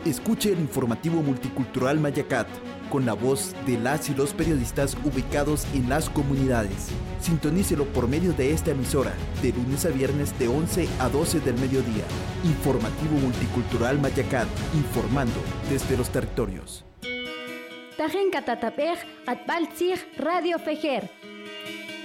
Escuche el informativo multicultural Mayacat, con la voz de las y los periodistas ubicados en las comunidades. Sintonícelo por medio de esta emisora, de lunes a viernes de 11 a 12 del mediodía. Informativo multicultural Mayacat, informando desde los territorios. Tajen Catatapej, Atbaltzig, Radio Fejer.